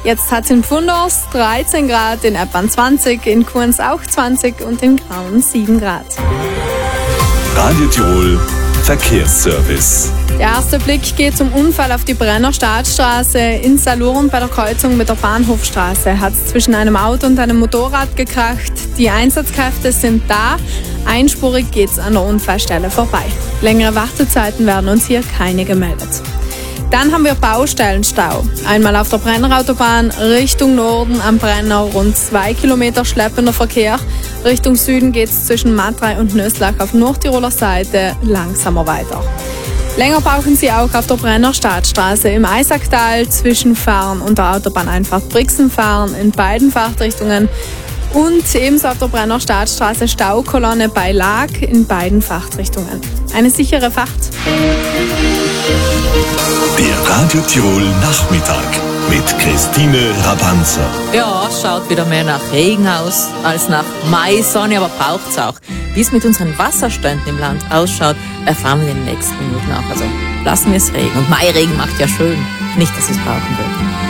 Jetzt hat es in Pfunders 13 Grad, in Eppern 20, in Kuens auch 20 und in Grauen 7 Grad. Radio Tirol Verkehrsservice. Der erste Blick geht zum Unfall auf die Brenner Staatsstraße in Saloren bei der Kreuzung mit der Bahnhofstraße. Hat es zwischen einem Auto und einem Motorrad gekracht. Die Einsatzkräfte sind da. Einspurig geht es an der Unfallstelle vorbei. Längere Wartezeiten werden uns hier keine gemeldet. Dann haben wir Baustellenstau. Einmal auf der Brennerautobahn Richtung Norden am Brenner rund 2 Kilometer schleppender Verkehr. Richtung Süden geht es zwischen Matrei und Nöslach auf Nordtiroler Seite langsamer weiter. Länger brauchen Sie auch auf der Brenner Staatsstraße im Eisacktal zwischen Farn und der Autobahneinfahrt Brixen-Farn in beiden Fahrtrichtungen. Und ebenso auf der Brenner Staatsstraße Staukolonne bei Lag in beiden Fahrtrichtungen. Eine sichere Fahrt. Der Radio Tirol Nachmittag mit Christine Rabanzer. Ja, schaut wieder mehr nach Regen aus als nach Maisonne, aber braucht's auch. Wie es mit unseren Wasserständen im Land ausschaut, erfahren wir in den nächsten Minuten auch. Also lassen wir es regnen. Und Mairegen macht ja schön. Nicht, dass es brauchen wird.